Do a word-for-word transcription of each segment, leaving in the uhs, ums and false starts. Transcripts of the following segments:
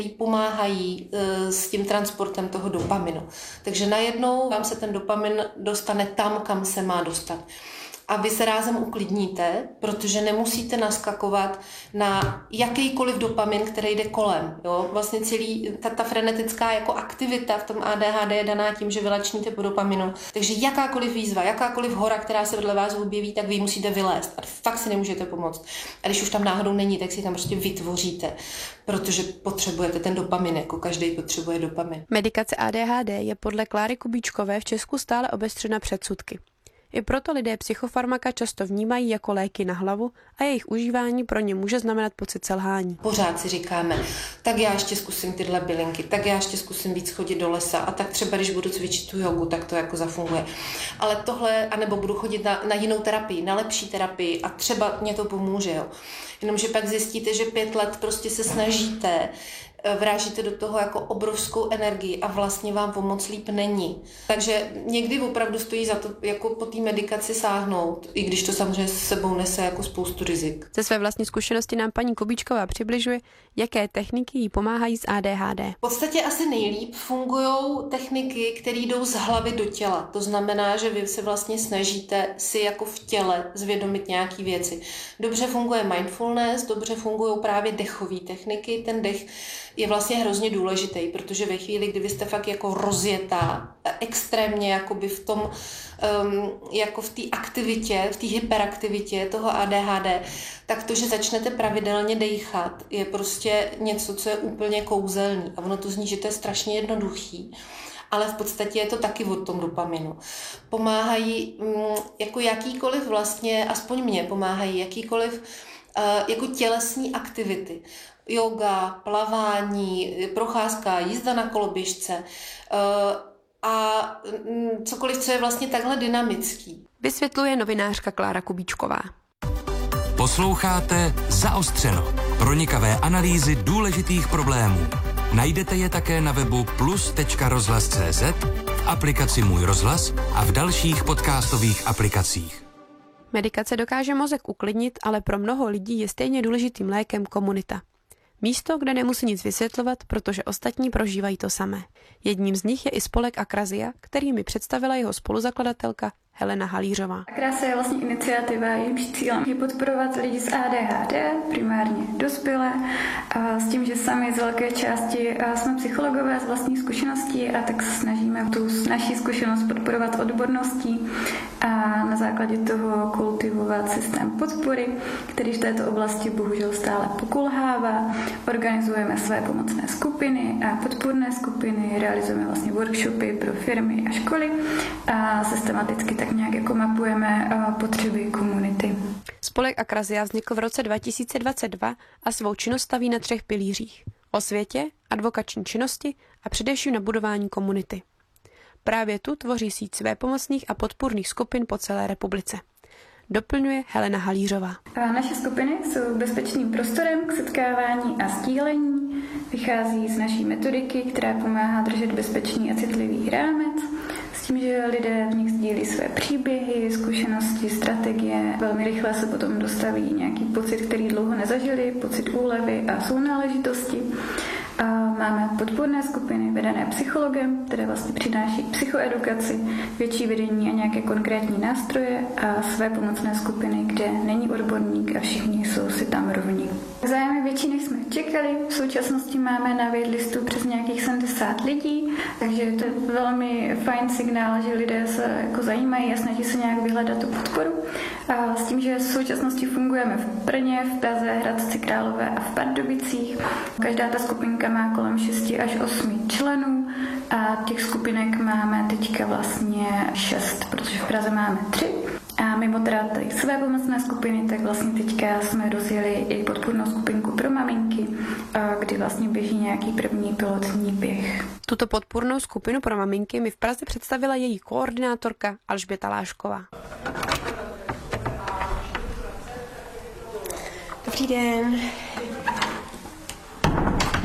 pomáhají e, s tím transportem toho dopaminu. Takže najednou vám se ten dopamin dostane tam, kam se má dostat. A vy se rázem uklidníte, protože nemusíte naskakovat na jakýkoliv dopamin, který jde kolem. Jo? Vlastně celý, ta, ta frenetická jako aktivita v tom A D H D je daná tím, že vylačníte po dopaminu. Takže jakákoliv výzva, jakákoliv hora, která se vedle vás objeví, tak vy musíte vylézt. A fakt si nemůžete pomoct. A když už tam náhodou není, tak si tam prostě vytvoříte, protože potřebujete ten dopamin, jako každý potřebuje dopamin. Medikace A D H D je podle Kláry Kubíčkové v Česku stále obestřena předsudky. I proto lidé psychofarmaka často vnímají jako léky na hlavu a jejich užívání pro ně může znamenat pocit selhání. Pořád si říkáme, tak já ještě zkusím tyhle bylinky, tak já ještě zkusím víc chodit do lesa a tak třeba, když budu cvičit tu jogu, tak to jako zafunguje. Ale tohle, anebo budu chodit na, na jinou terapii, na lepší terapii a třeba mě to pomůže. Jo. Jenomže pak zjistíte, že pět let prostě se snažíte, vrážíte do toho jako obrovskou energii a vlastně vám pomoc líp není. Takže někdy opravdu stojí za to jako po té medikaci sáhnout, i když to samozřejmě s sebou nese jako spoustu rizik. Ze své vlastní zkušenosti nám paní Kubíčková přibližuje, jaké techniky jí pomáhají s A D H D. V podstatě asi nejlíp fungují techniky, které jdou z hlavy do těla. To znamená, že vy se vlastně snažíte si jako v těle zvědomit nějaké věci. Dobře funguje mindfulness, dobře fungují právě dechové techniky. Ten dech je vlastně hrozně důležitý, protože ve chvíli, kdy vy jste fakt jako rozjetá, extrémně jakoby v tom, um, jako v té aktivitě, v té hyperaktivitě toho A D H D, tak to, že začnete pravidelně dejchat, je prostě něco, co je úplně kouzelný. A ono to zní, že to je strašně jednoduchý, ale v podstatě je to taky o tom dopaminu. Pomáhají um, jako jakýkoliv vlastně, aspoň mě pomáhají jakýkoliv uh, jako tělesní aktivity. Yoga, plavání, procházka, jízda na koloběžce a cokoliv, co je vlastně takhle dynamický. Vysvětluje novinářka Klára Kubíčková. Posloucháte Zaostřeno. Pronikavé analýzy důležitých problémů. Najdete je také na webu plus tečka rozhlas tečka cé zet, v aplikaci Můj rozhlas a v dalších podcastových aplikacích. Medikace dokáže mozek uklidnit, ale pro mnoho lidí je stejně důležitým lékem komunita. Místo, kde nemusí nic vysvětlovat, protože ostatní prožívají to samé. Jedním z nich je i spolek Akrazia, který mi představila jeho spoluzakladatelka Helena Halířová. Akrazia je vlastně iniciativa, jejímž cílem je podporovat lidi s A D H D, primárně dospělé, a s tím, že sami z velké části jsme psychologové z vlastní zkušeností a tak se snažíme tu naší zkušenost podporovat odborností a na základě toho kultivovat systém podpory, který v této oblasti bohužel stále pokulhává. Organizujeme své pomocné skupiny a podpůrné skupiny, realizujeme vlastně workshopy pro firmy a školy a systematicky tak nějak jako mapujeme potřeby komunity. Spolek Akrazia vznikl v roce dva tisíce dvacet dva a svou činnost staví na třech pilířích. Osvětě, advokační činnosti a především na budování komunity. Právě tu tvoří síť svépomocných a podpůrných skupin po celé republice. Doplňuje Helena Halířová. A naše skupiny jsou bezpečným prostorem k setkávání a sdílení. Vychází z naší metodiky, která pomáhá držet bezpečný a citlivý rámec. S tím, že lidé v nich sdílí své příběhy, zkušenosti, strategie. Velmi rychle se potom dostaví nějaký pocit, který dlouho nezažili, pocit úlevy a sounáležitosti. A máme podpůrné skupiny vedené psychologem, které vlastně přináší psychoedukaci, větší vedení a nějaké konkrétní nástroje a své pomocné skupiny, kde není odborník a všichni jsou si tam rovní. Zájem je větší, než jsme čekali. V současnosti máme na waitlistu přes nějakých sedmdesát lidí, takže to je velmi fajn signál, že lidé se jako zajímají a snaží se nějak vyhledat tu podporu. A s tím, že v současnosti fungujeme v Brně, v Praze, Hradci Králové a v Pardubicích. Každá ta skupinka má kolem šesti až osmi členů a těch skupinek máme teďka vlastně šest, protože v Praze máme tři. A mimo teda tady své pomocné skupiny, tak vlastně teďka jsme rozjeli i podpůrnou skupinku pro maminky, kdy vlastně běží nějaký první pilotní běh. Tuto podpůrnou skupinu pro maminky mi v Praze představila její koordinátorka Alžběta Lášková. Dobrý den.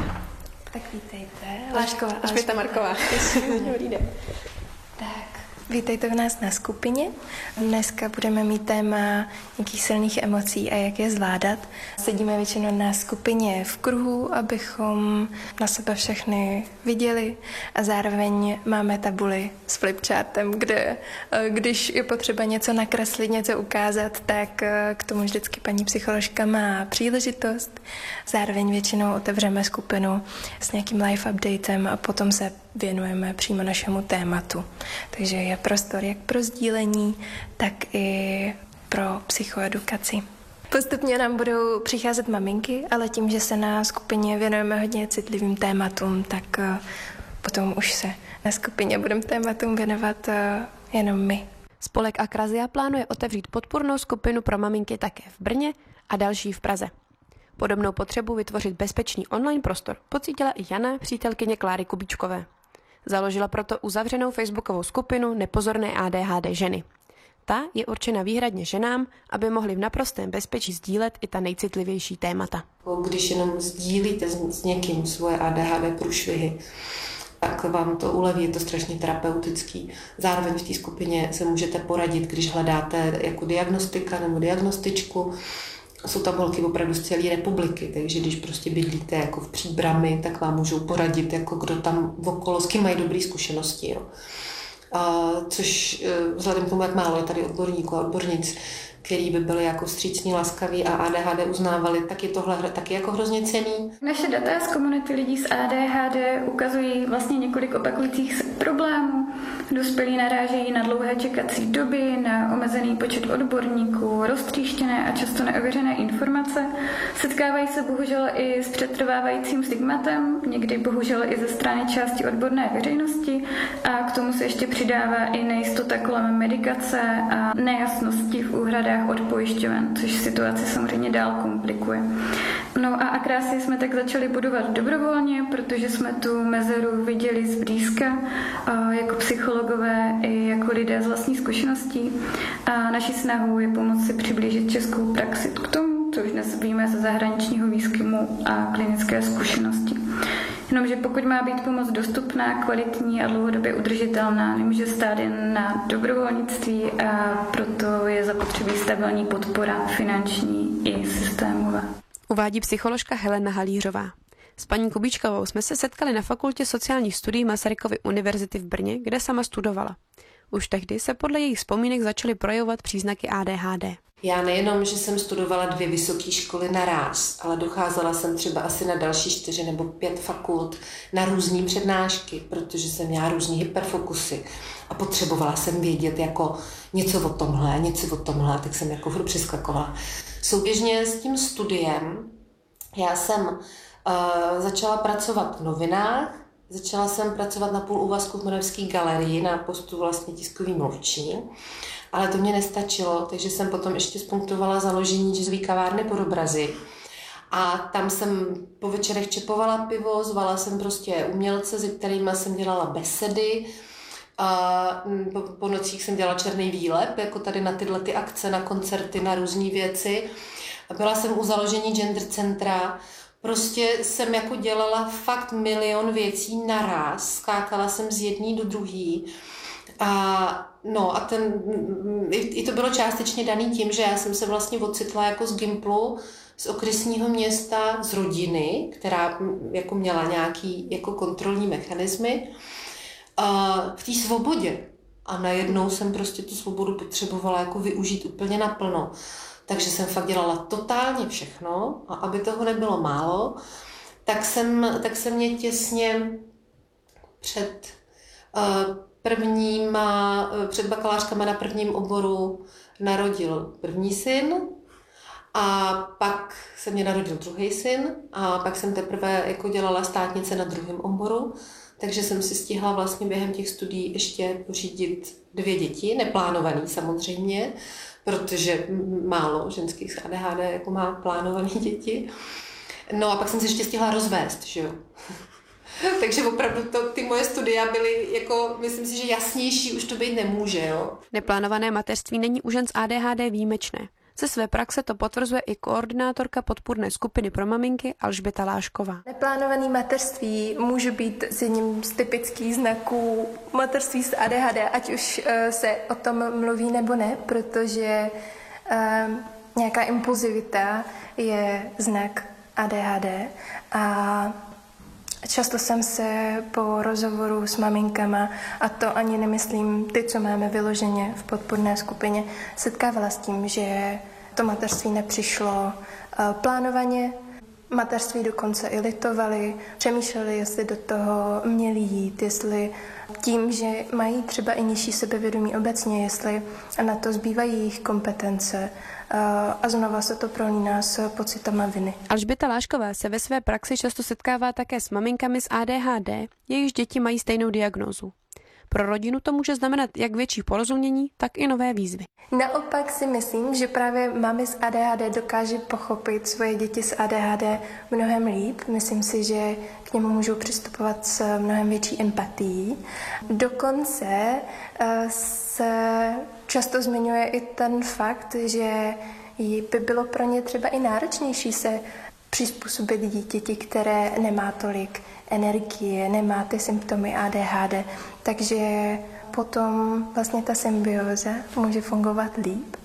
Tak vítejte. Lášková. Alžběta Marková. Dobrý den. Tak, vy Vítejte v nás na skupině. Dneska budeme mít téma nějakých silných emocí a jak je zvládat. Sedíme většinou na skupině v kruhu, abychom na sebe všechny viděli a zároveň máme tabuli s flipchartem, kde když je potřeba něco nakreslit, něco ukázat, tak k tomu vždycky paní psycholožka má příležitost. Zároveň většinou otevřeme skupinu s nějakým live updatem a potom se věnujeme přímo našemu tématu. Takže je prostor jak pro sdílení, tak i pro psychoedukaci. Postupně nám budou přicházet maminky, ale tím, že se na skupině věnujeme hodně citlivým tématům, tak potom už se na skupině budeme tématům věnovat jenom my. Spolek Akrazia plánuje otevřít podpůrnou skupinu pro maminky také v Brně a další v Praze. Podobnou potřebu vytvořit bezpečný online prostor pocítila i Jana, přítelkyně Kláry Kubíčkové. Založila proto uzavřenou facebookovou skupinu Nepozorné A D H D ženy. Ta je určena výhradně ženám, aby mohly v naprostém bezpečí sdílet i ta nejcitlivější témata. Když jenom sdílíte s někým svoje A D H D průšvihy, tak vám to uleví, je to strašně terapeutický. Zároveň v té skupině se můžete poradit, když hledáte jako diagnostika nebo diagnostičku. Jsou tam holky opravdu z celé republiky, takže když prostě bydlíte jako v Příbrami, tak vám můžou poradit, jako kdo tam okolo, s kým mají dobré zkušenosti. Jo. A, což vzhledem k tomu, jak málo je tady odborníků a odbornic, který by byli jako vstřícní, laskaví a A D H D uznávali, tak je tohle taky jako hrozně cenný. Naše data z komunity lidí s A D H D ukazují vlastně několik opakujících se problémů. Dospělí narážejí na dlouhé čekací doby, na omezený počet odborníků, roztříštěné a často neověřené informace. Setkávají se bohužel i s přetrvávajícím stigmatem, někdy bohužel i ze strany části odborné veřejnosti a k tomu se ještě přidává i nejistota kolem medikace a nejasnosti v úhradách od pojišťoven, což situaci samozřejmě dál komplikuje. No a Akrazii jsme tak začali budovat dobrovolně, protože jsme tu mezeru viděli zblízka jako psychologové i jako lidé z vlastní zkušeností a naší snahou je pomoci přiblížit českou praxi k tomu, co už dnes víme ze zahraničního výzkumu a klinické zkušenosti. Jenomže pokud má být pomoc dostupná, kvalitní a dlouhodobě udržitelná, nemůže stát jen na dobrovolnictví a proto je zapotřebí stabilní podpora finanční i systémová. Uvádí psycholožka Helena Halířová. S paní Kubíčkovou jsme se setkali na fakultě sociálních studií Masarykovy univerzity v Brně, kde sama studovala. Už tehdy se podle jejich vzpomínek začaly projevovat příznaky A D H D. Já nejenom, že jsem studovala dvě vysoké školy naráz, ale docházela jsem třeba asi na další čtyři nebo pět fakult na různé přednášky, protože jsem měla různý hyperfokusy a potřebovala jsem vědět jako něco o tomhle, něco o tomhle, tak jsem jako furt přeskakovala. Souběžně s tím studiem já jsem uh, začala pracovat v novinách, začala jsem pracovat na půl úvazku v Moravské galerii na postu vlastně tiskový mluvčí. Ale to mě nestačilo, takže jsem potom ještě spunktovala založení jazzové kavárny Podobrazy. A tam jsem po večerech čepovala pivo, zvala jsem prostě umělce, se kterými jsem dělala besedy. A po, po nocích jsem dělala černý výlep, jako tady na tyhle ty akce, na koncerty, na různé věci. A byla jsem u založení gender centra. Prostě jsem jako dělala fakt milion věcí naraz, skákala jsem z jedné do druhé. A no a ten, i to bylo částečně daný tím, že já jsem se vlastně ocitla jako z Gimplu, z okresního města, z rodiny, která jako měla nějaký jako kontrolní mechanismy, a v té svobodě. A najednou jsem prostě tu svobodu potřebovala jako využít úplně naplno. Takže jsem fakt dělala totálně všechno a aby toho nebylo málo, tak jsem, tak jsem mě těsně před uh, prvníma, před bakalářkama na prvním oboru narodil první syn a pak se mě narodil druhý syn a pak jsem teprve jako dělala státnice na druhém oboru, takže jsem si stihla vlastně během těch studií ještě pořídit dvě děti, neplánovaný samozřejmě, protože málo ženských s A D H D jako má plánované děti. No a pak jsem se ještě stihla rozvést, že jo. Takže opravdu to, ty moje studia byly, jako, myslím si, že jasnější už to být nemůže, jo. Neplánované mateřství není u žen s A D H D výjimečné. Ze své praxe to potvrzuje i koordinátorka podpůrné skupiny pro maminky Alžběta Lášková. Neplánované mateřství může být s jedním z typických znaků mateřství s A D H D, ať už se o tom mluví nebo ne, protože um, nějaká impulzivita je znak A D H D a často jsem se po rozhovoru s maminkama, a to ani nemyslím ty, co máme vyloženě v podpůrné skupině, setkávala s tím, že to mateřství nepřišlo plánovaně, mateřství dokonce i litovali, přemýšleli, jestli do toho měli jít, jestli tím, že mají třeba i nižší sebevědomí obecně, jestli na to zbývají jejich kompetence a znova se to prolíná s pocitama viny. Alžběta Lášková se ve své praxi často setkává také s maminkami s A D H D, jejichž děti mají stejnou diagnózu. Pro rodinu to může znamenat jak větší porozumění, tak i nové výzvy. Naopak si myslím, že právě mámy s A D H D dokáže pochopit svoje děti s A D H D mnohem líp. Myslím si, že k němu můžou přistupovat s mnohem větší empatií. Dokonce se často zmiňuje i ten fakt, že by bylo pro ně třeba i náročnější se přizpůsobit dítěti, které nemá tolik energie, nemá ty symptomy A D H D, takže potom vlastně ta symbioza může fungovat líp.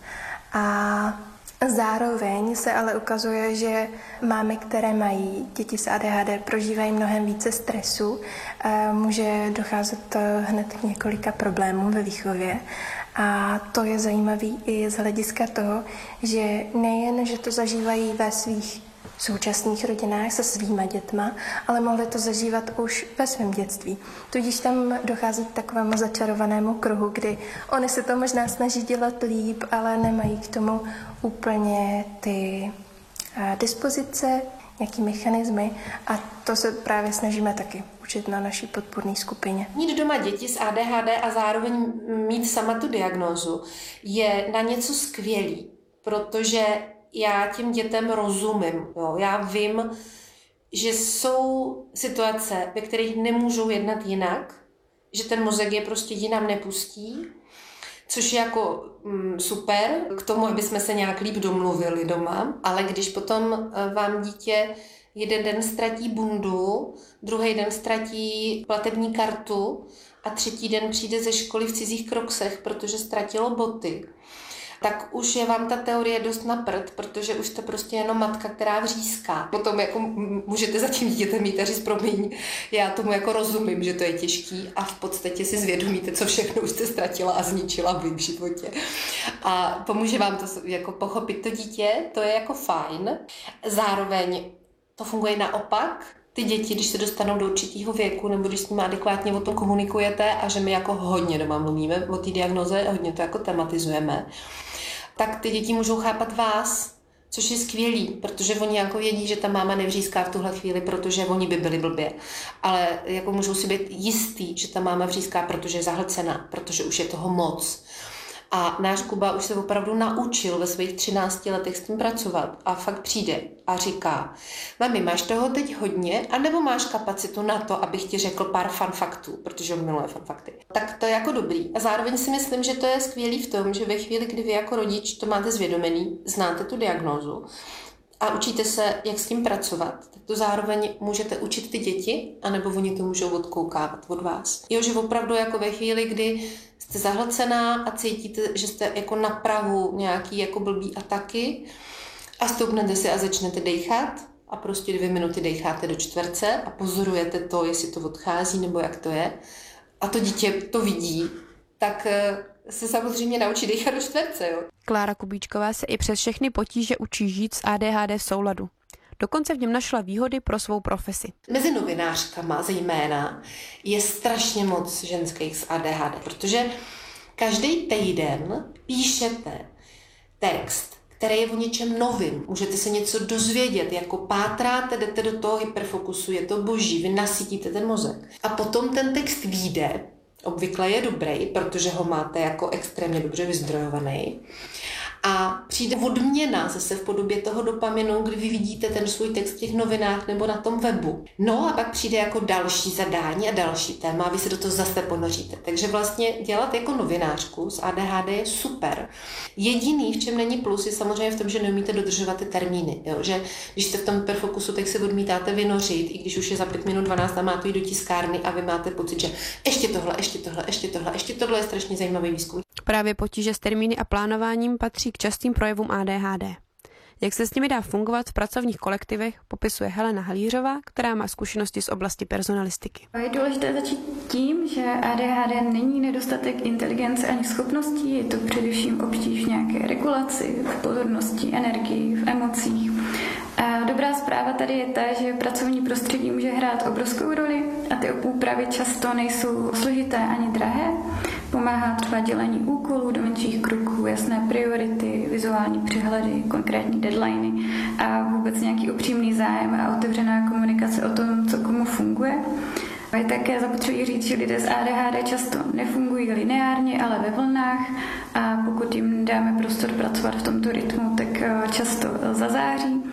A zároveň se ale ukazuje, že mámy, které mají děti s A D H D, prožívají mnohem více stresu, může docházet hned k několika problémům ve výchově. A to je zajímavý i z hlediska toho, že nejen, že to zažívají ve svých současných rodinách se svýma dětma, ale mohli to zažívat už ve svém dětství. Tudíž tam dochází k takovému začarovanému kruhu, kdy oni se to možná snaží dělat líp, ale nemají k tomu úplně ty a, dispozice, nějaký mechanismy, a to se právě snažíme taky učit na naší podpůrné skupině. Mít doma děti s A D H D a zároveň mít sama tu diagnózu je na něco skvělý, protože já těm dětem rozumím. Jo. Já vím, že jsou situace, ve kterých nemůžou jednat jinak, že ten mozek je prostě jinam nepustí, což je jako mm, super k tomu, aby jsme se nějak líp domluvili doma, ale když potom vám dítě jeden den ztratí bundu, druhý den ztratí platební kartu a třetí den přijde ze školy v cizích kroksech, protože ztratilo boty, tak už je vám ta teorie dost na prd, protože už jste prostě jenom matka, která vříská. Potom jako můžete za tím dítětem mít a říct, promiň, já tomu jako rozumím, že to je těžký, a v podstatě si zvědomíte, co všechno už jste ztratila a zničila vy v životě. A pomůže vám to jako pochopit to dítě, to je jako fajn. Zároveň to funguje naopak. Ty děti, když se dostanou do určitého věku, nebo když s nimi adekvátně o tom komunikujete, a že my jako hodně doma mluvíme o té diagnoze, hodně to jako tematizujeme, tak ty děti můžou chápat vás, což je skvělý, protože oni jako vědí, že ta máma nevříská v tuhle chvíli, protože oni by byli blbě. Ale jako můžou si být jistý, že ta máma vříská, protože je zahlcená, protože už je toho moc. A náš Kuba už se opravdu naučil ve svých třinácti letech s tím pracovat a fakt přijde a říká: mami, máš toho teď hodně, anebo máš kapacitu na to, abych ti řekl pár fun faktů, protože on miluje fun fakty. Tak to je jako dobrý. A zároveň si myslím, že to je skvělý v tom, že ve chvíli, kdy vy jako rodič to máte zvědomený, znáte tu diagnózu a učíte se, jak s tím pracovat, tak to zároveň můžete učit ty děti, anebo oni to můžou odkoukávat od vás. Jo, že opravdu jako ve chvíli, kdy jste zahlcená a cítíte, že jste jako na prahu nějaký jako blbý ataky a stoupnete si a začnete dejchat a prostě dvě minuty dejcháte do čtverce a pozorujete to, jestli to odchází nebo jak to je, a to dítě to vidí, tak se samozřejmě naučí dejchat do čtverce. Jo. Klára Kubíčková se i přes všechny potíže učí žít s A D H D v souladu. Dokonce v něm našla výhody pro svou profesi. Mezi novinářkama zejména je strašně moc ženských s A D H D, protože každý týden píšete text, který je o něčem novým. Můžete se něco dozvědět, jako pátráte, jdete do toho hyperfokusu, je to boží, vy nasytíte ten mozek. A potom ten text vyjde, obvykle je dobrý, protože ho máte jako extrémně dobře vyzdrojovaný. A přijde odměna zase v podobě toho dopaminu, kdy vy vidíte ten svůj text v těch novinách nebo na tom webu. No a pak přijde jako další zadání a další téma a vy se do toho zase ponoříte. Takže vlastně dělat jako novinářku s A D H D je super. Jediný, v čem není plus, je samozřejmě v tom, že neumíte dodržovat ty termíny. Jo? Že když jste v tom hyperfokusu, tak se odmítáte vynořit, i když už je za pět minut dvanáct a máte jít do tiskárny a vy máte pocit, že ještě tohle, ještě tohle, ještě tohle, ještě tohle je strašně zajímavý výzkum. Právě potíže s termíny a plánováním patří k častým projevům A D H D. Jak se s nimi dá fungovat v pracovních kolektivech, popisuje Helena Halířová, která má zkušenosti z oblasti personalistiky. Je důležité začít tím, že A D H D není nedostatek inteligence ani schopností, je to především obtíž v nějaké regulaci, v pozornosti, energii, v emocích. A dobrá zpráva tady je ta, že pracovní prostředí může hrát obrovskou roli a ty úpravy často nejsou složité ani drahé. Pomáhá třeba dělení úkolů do menších kroků, jasné priority, vizuální přehledy, konkrétní deadliny a vůbec nějaký upřímný zájem a otevřená komunikace o tom, co komu funguje. A je také zapotřebí říct, že lidé z A D H D často nefungují lineárně, ale ve vlnách a pokud jim dáme prostor pracovat v tomto rytmu, tak často zazáří.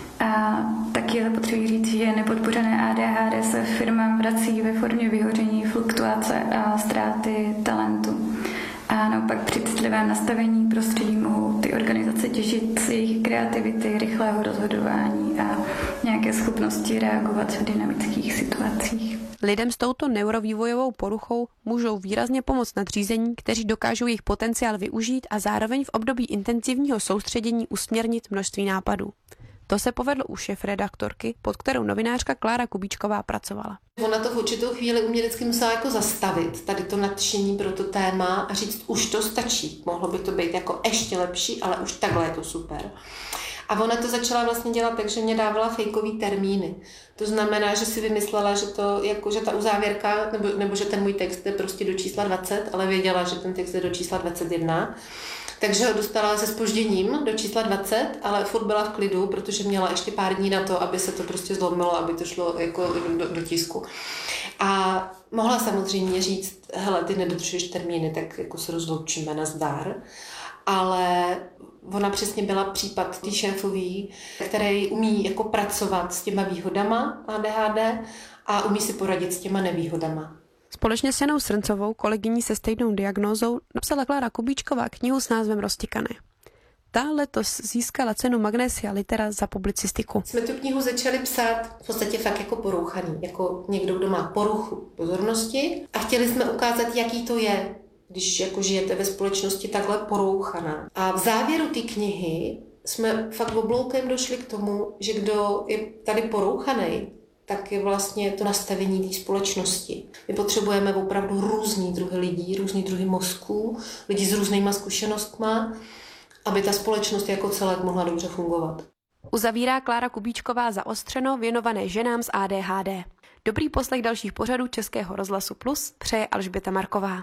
A taky je zapotřebí říct, že nepodpořené A D H D se firmám vrací ve formě vyhoření, fluktuace a ztráty talentu. A naopak při citlivém nastavení prostředí mohou ty organizace těžit z jejich kreativity, rychlého rozhodování a nějaké schopnosti reagovat v dynamických situacích. Lidem s touto neurovývojovou poruchou můžou výrazně pomoct nadřízení, kteří dokážou jejich potenciál využít a zároveň v období intenzivního soustředění usměrnit množství nápadů. To se povedlo u šéfredaktorky, pod kterou novinářka Klára Kubíčková pracovala. Ona to v určitou chvíli u mě vždycky musela jako zastavit, tady to nadšení pro to téma a říct, už to stačí. Mohlo by to být jako ještě lepší, ale už takhle je to super. A ona to začala vlastně dělat tak, že mě dávala fejkový termíny. To znamená, že si vymyslela, že to jako, že ta uzávěrka, nebo, nebo že ten můj text je prostě do čísla dvacet, ale věděla, že ten text je do čísla dvacet jedna. Takže ho dostala se zpožděním do čísla dvacet, ale furt byla v klidu, protože měla ještě pár dní na to, aby se to prostě zlomilo, aby to šlo jako do, do tisku. A mohla samozřejmě říct, hele, ty nedodržuješ termíny, tak jako se rozloučíme, nazdar. Ale ona přesně byla případ tý šéfový, který umí jako pracovat s těma výhodama A D H D a umí si poradit s těma nevýhodama. Společně s Janou Srncovou, kolegyní se stejnou diagnózou, napsala Klára Kubíčková knihu s názvem Roztikané. Ta letos získala cenu Magnesia Litera za publicistiku. Jsme tu knihu začali psát v podstatě fakt jako porouchaný, jako někdo, kdo má poruchu pozornosti a chtěli jsme ukázat, jaký to je, když jako žijete ve společnosti takhle porouchaná. A v závěru té knihy jsme fakt obloukem došli k tomu, že kdo je tady porouchaný, tak je vlastně to nastavení té společnosti. My potřebujeme opravdu různý druhy lidí, různý druhy mozků, lidi s různýma zkušenostma, aby ta společnost jako celek mohla dobře fungovat. Uzavírá Klára Kubíčková zaostřeno věnované ženám s A D H D. Dobrý poslech dalších pořadů Českého rozhlasu Plus přeje Alžběta Marková.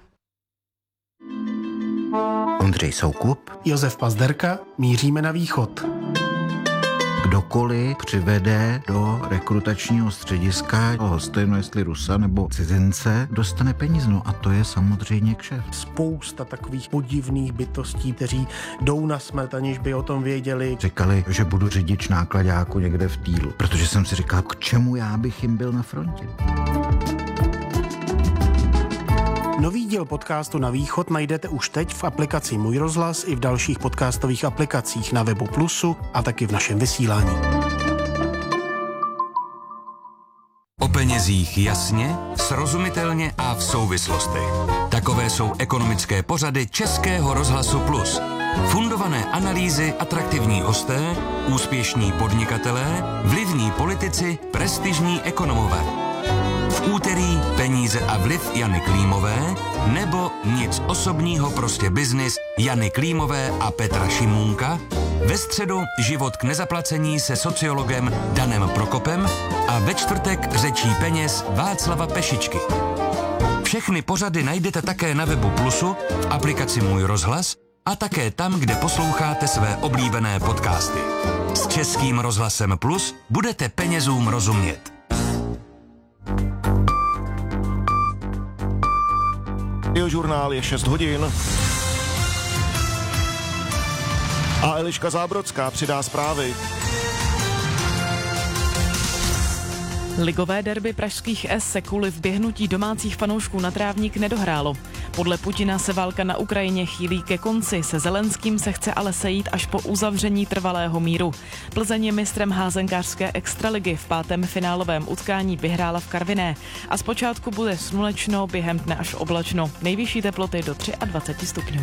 Ondřej Soukup, Josef Pazderka, míříme na východ. Kdokoliv přivede do rekrutačního střediska hostejno, jestli Rusa nebo cizince, dostane peníze. No a to je samozřejmě kšeft. Spousta takových podivných bytostí, kteří jdou na smrt, aniž by o tom věděli. Říkali, že budu řidič nákladáku někde v týlu, protože jsem si říkal, k čemu já bych jim byl na frontě. Nový díl podcastu Na východ najdete už teď v aplikaci Můj rozhlas i v dalších podcastových aplikacích na webu Plusu a taky v našem vysílání. O penězích jasně, srozumitelně a v souvislostech. Takové jsou ekonomické pořady Českého rozhlasu Plus. Fundované analýzy, atraktivní hosté, úspěšní podnikatelé, vlivní politici, prestižní ekonomové. V úterý Peníze a vliv Jany Klímové nebo Nic osobního, prostě biznis Jany Klímové a Petra Šimůnka. Ve středu Život k nezaplacení se sociologem Danem Prokopem a ve čtvrtek Řečí peněz Václava Pešičky. Všechny pořady najdete také na webu Plusu, v aplikaci Můj rozhlas a také tam, kde posloucháte své oblíbené podcasty. S Českým rozhlasem Plus budete penězům rozumět. Radiožurnál je šest hodin. A Eliška Zábrodská přidá zprávy. Ligové derby pražských S se kvůli vběhnutí domácích fanoušků na trávník nedohrálo. Podle Putina se válka na Ukrajině chýlí ke konci, se Zelenským se chce ale sejít až po uzavření trvalého míru. Plzeň je mistrem házenkářské extraligy, v pátém finálovém utkání vyhrála v Karviné a zpočátku bude slunečno, během dne až oblačno. Nejvyšší teploty do dvacet tři stupňů.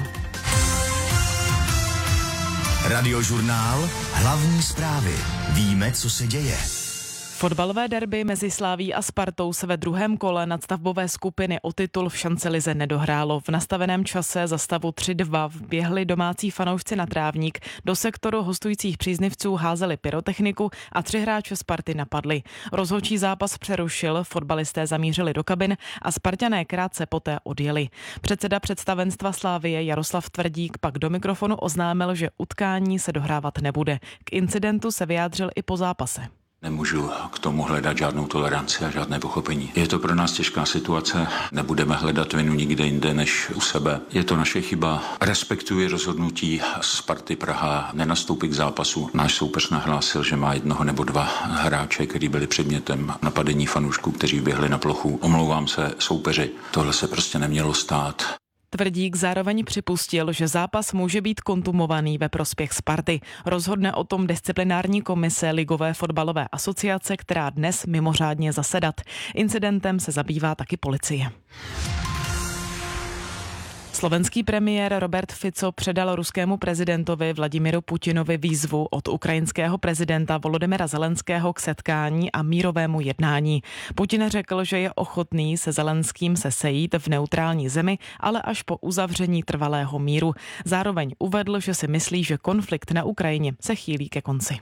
Radiožurnál, hlavní zprávy. Víme, co se děje. Fotbalové derby mezi Slaví a Spartou se ve druhém kole nadstavbové skupiny o titul v šancelize nedohrálo. V nastaveném čase za stavu tři dva vběhli domácí fanoušci na trávník, do sektoru hostujících příznivců házeli pyrotechniku a tři hráče Sparty napadli. Rozhodčí zápas přerušil, fotbalisté zamířili do kabin a Sparťané krátce poté odjeli. Předseda představenstva Slávie Jaroslav Tvrdík pak do mikrofonu oznámil, že utkání se dohrávat nebude. K incidentu se vyjádřil i po zápase. Nemůžu k tomu hledat žádnou toleranci a žádné pochopení. Je to pro nás těžká situace, nebudeme hledat vinu nikde jinde než u sebe. Je to naše chyba. Respektuji rozhodnutí Sparty Praha nenastoupit k zápasu. Náš soupeř nahlásil, že má jednoho nebo dva hráče, kteří byli předmětem napadení fanoušků, kteří běhli na plochu. Omlouvám se soupeři. Tohle se prostě nemělo stát. Tvrdík zároveň připustil, že zápas může být kontumovaný ve prospěch Sparty. Rozhodne o tom disciplinární komise Ligové fotbalové asociace, která dnes mimořádně zasedat. Incidentem se zabývá taky policie. Slovenský premiér Robert Fico předal ruskému prezidentovi Vladimiru Putinovi výzvu od ukrajinského prezidenta Volodymyra Zelenského k setkání a mírovému jednání. Putin řekl, že je ochotný se Zelenským se sejít v neutrální zemi, ale až po uzavření trvalého míru. Zároveň uvedl, že si myslí, že konflikt na Ukrajině se chýlí ke konci.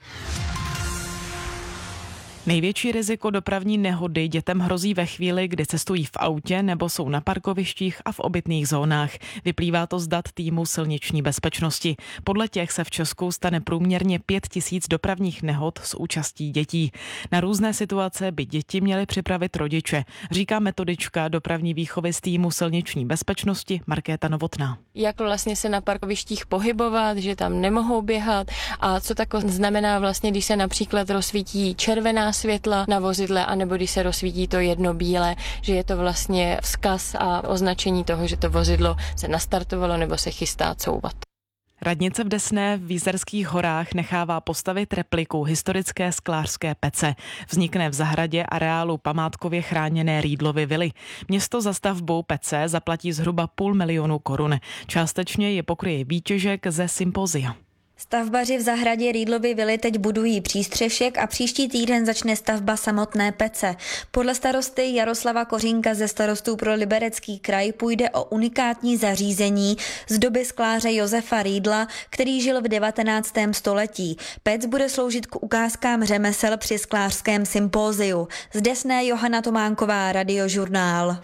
Největší riziko dopravní nehody dětem hrozí ve chvíli, kdy cestují v autě nebo jsou na parkovištích a v obytných zónách. Vyplývá to z dat týmu silniční bezpečnosti. Podle těch se v Česku stane průměrně pět tisíc dopravních nehod s účastí dětí. Na různé situace by děti měly připravit rodiče, říká metodička dopravní výchovy z týmu silniční bezpečnosti Markéta Novotná. Jak vlastně se na parkovištích pohybovat, že tam nemohou běhat a co tak znamená vlastně, když se například rozsvítí červená světla na vozidle, anebo když se rozsvítí to jedno bílé, že je to vlastně vzkaz a označení toho, že to vozidlo se nastartovalo nebo se chystá couvat. Radnice v Desné v Výzerských horách nechává postavit repliku historické sklářské pece. Vznikne v zahradě areálu památkově chráněné Rýdlovy vily. Město za stavbou pece zaplatí zhruba půl milionu korun. Částečně je pokryje výtěžek ze sympozia. Stavbaři v zahradě Rýdlovy vily teď budují přístřešek a příští týden začne stavba samotné pece. Podle starosty Jaroslava Kořínka ze Starostů pro Liberecký kraj půjde o unikátní zařízení z doby skláře Josefa Rýdla, který žil v devatenáctém století. Pec bude sloužit k ukázkám řemesel při sklářském sympóziu. Z Desné Johana Tománková, Radiožurnál.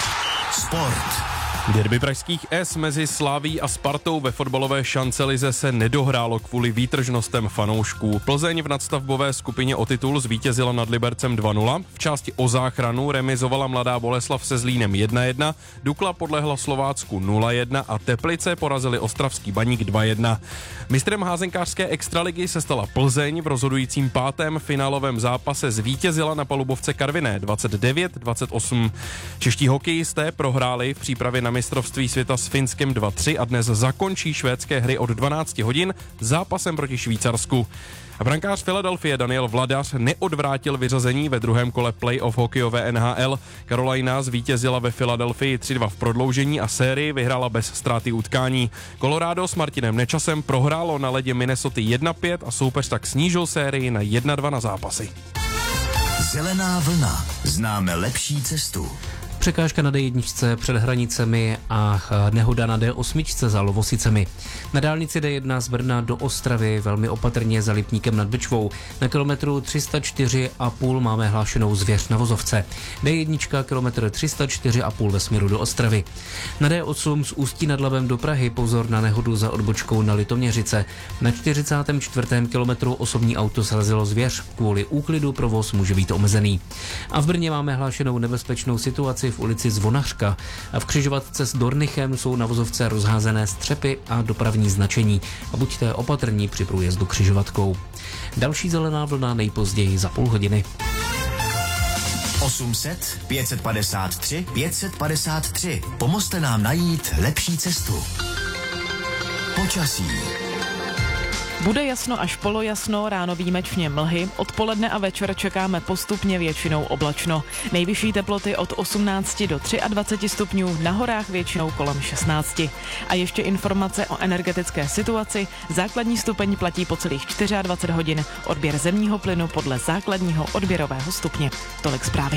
Sport. Derby pražských S mezi Slaví a Spartou ve fotbalové šancelize se nedohrálo kvůli výtržnostem fanoušků. Plzeň v nadstavbové skupině o titul zvítězila nad Libercem dva nula, v části o záchranu remizovala Mladá Boleslav se Zlínem jedna jedna, Dukla podlehla Slovácku nula jedna a Teplice porazili Ostravský Baník dva jedna. Mistrem házenkářské extraligy se stala Plzeň, v rozhodujícím pátém finálovém zápase zvítězila na palubovce Karviné dvacet devět dvacet osm. Čeští hokejisté prohráli v přípravě na mistrovství světa s Finskem dva tři a dnes zakončí švédské hry od dvanáct hodin zápasem proti Švýcarsku. A brankář Philadelphie Daniel Vladař neodvrátil vyřazení ve druhém kole playoff hokejové N H L. Carolina zvítězila ve Philadelphii tři dva v prodloužení a sérii vyhrála bez ztráty utkání. Colorado s Martinem Nečasem prohrálo na ledě Minnesota jedna pět a soupeř tak snížil sérii na jedna dva na zápasy. Zelená vlna. Známe lepší cestu. Překážka na D jedna před hranicemi a nehoda na D osm za Lovosicemi. Na dálnici D jedna z Brna do Ostravy velmi opatrně za Lipníkem nad Bečvou. Na kilometru tři sta čtyři a půl máme hlášenou zvěř na vozovce. D jedna kilometr tři sta čtyři a půl ve směru do Ostravy. Na D osm z Ústí nad Labem do Prahy pozor na nehodu za odbočkou na Litoměřice. Na čtyřicátém čtvrtém kilometru osobní auto srazilo zvěř. Kvůli úklidu provoz může být omezený. A v Brně máme hlášenou nebezpečnou situaci v ulici Zvonařka a v křižovatce s Dornichem jsou na vozovce rozházené střepy a dopravní značení a buďte opatrní při průjezdu křižovatkou. Další zelená vlna nejpozději za půl hodiny. osm set pět set padesát tři pět set padesát tři. Pomozte nám najít lepší cestu. Počasí. Bude jasno až polojasno, ráno výjimečně mlhy, odpoledne a večer čekáme postupně většinou oblačno. Nejvyšší teploty od osmnácti do dvaceti tří stupňů, na horách většinou kolem šestnácti. A ještě informace o energetické situaci. Základní stupeň platí po celých dvacet čtyři hodin, odběr zemního plynu podle základního odběrového stupně. Tolik zprávy.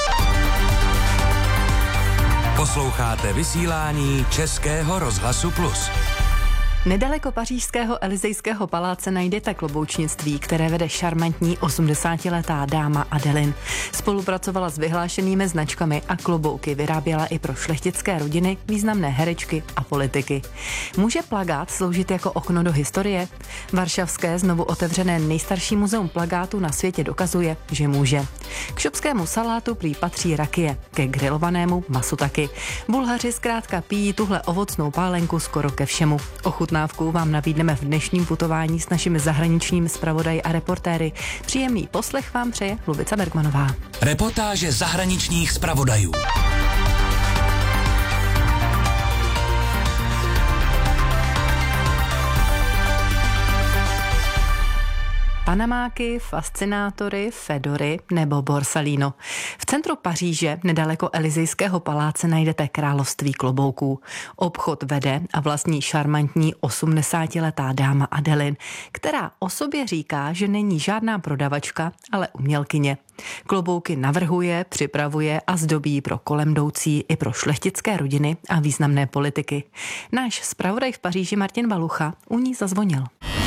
Posloucháte vysílání Českého rozhlasu Plus. Nedaleko pařížského Elysejského paláce najdete kloboučnictví, které vede šarmantní osmdesátiletá dáma Adeline. Spolupracovala s vyhlášenými značkami a klobouky vyráběla i pro šlechtické rodiny, významné herečky a politiky. Může plagát sloužit jako okno do historie? Varšavské znovu otevřené nejstarší muzeum plagátu na světě dokazuje, že může. K šopskému salátu prý patří rakie, ke grilovanému masu taky. Bulhaři zkrátka pijí tuhle ovocnou pálenku skoro ke všemu. Ochutnávku vám nabídneme v dnešním putování s našimi zahraničními zpravodaji a reportéry. Příjemný poslech vám přeje Lubica Bergmanová. Reportáže zahraničních zpravodajů. Panamáky, fascinátory, fedory nebo borsalino. V centru Paříže, nedaleko Elysejského paláce, najdete království klobouků. Obchod vede a vlastní šarmantní osmdesátiletá dáma Adeline, která o sobě říká, že není žádná prodavačka, ale umělkyně. Klobouky navrhuje, připravuje a zdobí pro kolem jdoucí i pro šlechtické rodiny a významné politiky. Náš zpravodaj v Paříži Martin Balucha u ní zazvonil.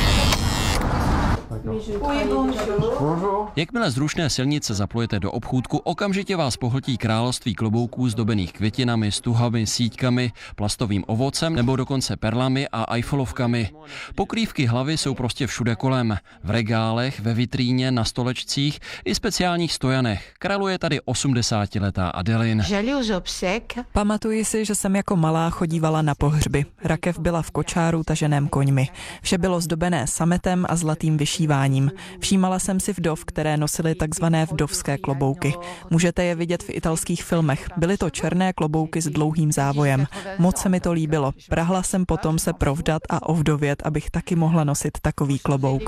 Jakmile z rušné silnice zaplujete do obchůdku, okamžitě vás pohltí království klobouků zdobených květinami, stuhami, síťkami, plastovým ovocem nebo dokonce perlami a Eiffelovkami. Pokrývky hlavy jsou prostě všude kolem. V regálech, ve vitríně, na stolečcích i speciálních stojanech. Králuje tady osmdesátiletá Adeline. Pamatuji si, že jsem jako malá chodívala na pohřby. Rakev byla v kočáru taženém koňmi. Vše bylo zdobené sametem a zlatým vyšíváním. Všímala jsem si vdov, které nosily takzvané vdovské klobouky. Můžete je vidět v italských filmech. Byly to černé klobouky s dlouhým závojem. Moc se mi to líbilo. Prahla jsem potom se provdat a ovdovět, abych taky mohla nosit takový klobouk.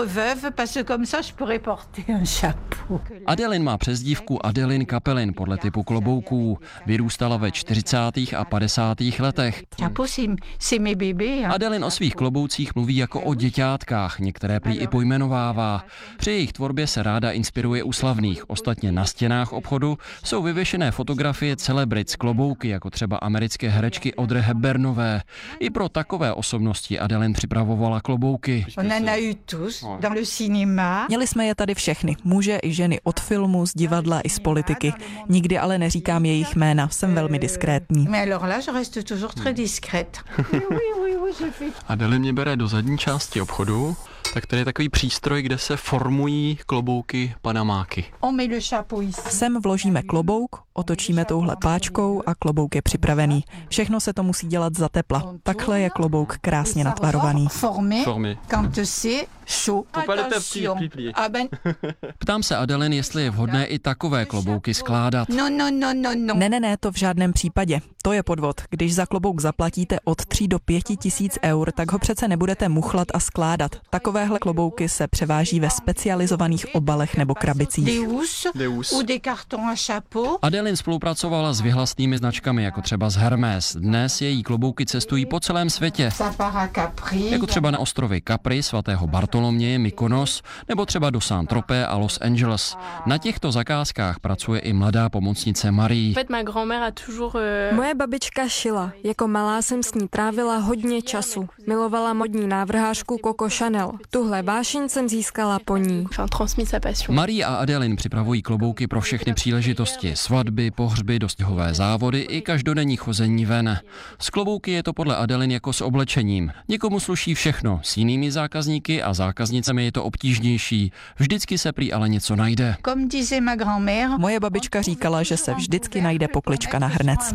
Adeline má přezdívku Adeline Kapelin podle typu klobouků. Vyrůstala ve čtyřicátých a padesátých letech. Adeline o svých kloboucích mluví jako o děťátkách, některé prý i pojmenovává. Při jejich tvorbě se ráda inspiruje u slavných. Ostatně na stěnách obchodu jsou vyvěšené fotografie celebrit z klobouky, jako třeba americké herečky Audrey Hepburnové. I pro takové osobnosti Adeline připravovala klobouky. Měli jsme je tady všechny, muže i ženy od filmu, z divadla i z politiky. Nikdy ale neříkám jejich jména, jsem velmi diskrétní. Adeline mě bere do zadní části obchodu. Tak tady je takový přístroj, kde se formují klobouky panamáky. Sem vložíme klobouk, otočíme touhle páčkou a klobouk je připravený. Všechno se to musí dělat za tepla. Takhle je klobouk krásně natvarovaný. Ptám se Adeline, jestli je vhodné i takové klobouky skládat. No, no, no, no, no. Ne, ne, ne, to v žádném případě. To je podvod. Když za klobouk zaplatíte od tří do pěti tisíc eur, tak ho přece nebudete muchlat a skládat. Takovéhle klobouky se převáží ve specializovaných obalech nebo krabicích. Adeline spolupracovala s vyhlasnými značkami, jako třeba z Hermès. Dnes její klobouky cestují po celém světě. Jako třeba na ostrovy Capri, svatého Bartoloměje, Mykonos, nebo třeba do Saint-Tropez a Los Angeles. Na těchto zakázkách pracuje i mladá pomocnice Marie. Moje babička šila. Jako malá jsem s ní trávila hodně času. Milovala modní návrhářku Coco Chanel. Tuhle vášeň jsem získala po ní. Marie a Adeline připravují klobouky pro všechny příležitosti, svatby, pohřby, dostihové závody i každodenní chození ven. S klobouky je to podle Adeline jako s oblečením. Někomu sluší všechno, s jinými zákazníky a zákaznicemi je to obtížnější. Vždycky se prý ale něco najde. Moje babička říkala, že se vždycky najde poklička na hrnec.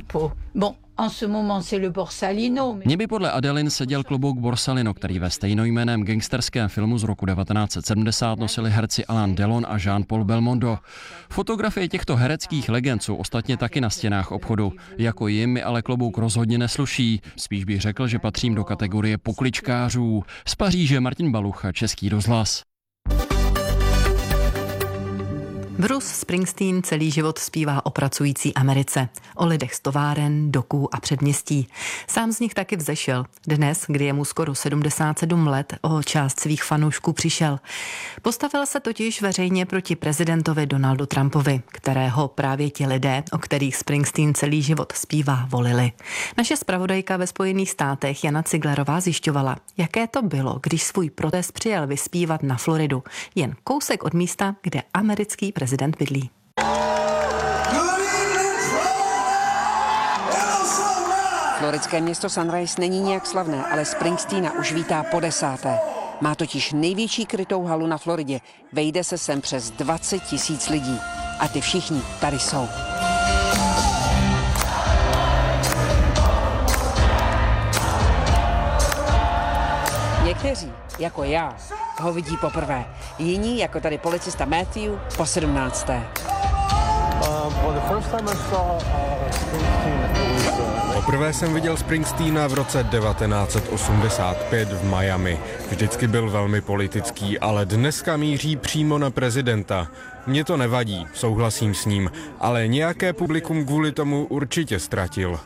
Mně by podle Adeline seděl klobouk Borsalino, který ve stejnojmenném gangsterském filmu z roku devatenáct set sedmdesát nosili herci Alain Delon a Jean-Paul Belmondo. Fotografie těchto hereckých legend jsou ostatně taky na stěnách obchodu. Jako jim mi ale klobouk rozhodně nesluší. Spíš bych řekl, že patřím do kategorie pokličkářů. Z Paříže Martin Balucha, Český rozhlas. Bruce Springsteen celý život zpívá o pracující Americe, o lidech z továren, doků a předměstí. Sám z nich taky vzešel. Dnes, kdy je mu skoro sedmdesát sedm let, o část svých fanoušků přišel. Postavil se totiž veřejně proti prezidentovi Donaldu Trumpovi, kterého právě ti lidé, o kterých Springsteen celý život zpívá, volili. Naše zpravodajka ve Spojených státech Jana Ciglerová zjišťovala, jaké to bylo, když svůj protest přijel vyspívat na Floridu, jen kousek od místa, kde americký prezident bydlí. Floridské město Sunrise není nějak slavné, ale Springsteena už vítá po desáté. Má totiž největší krytou halu na Floridě. Vejde se sem přes dvacet tisíc lidí. A ty všichni tady jsou. Někteří, jako já, ho vidí poprvé. Jiní, jako tady policista Matthew, po sedmnácté. Poprvé jsem viděl Springsteena v roce devatenáct set osmdesát pět v Miami. Vždycky byl velmi politický, ale dneska míří přímo na prezidenta. Mně to nevadí, souhlasím s ním, ale nějaké publikum kvůli tomu určitě ztratil.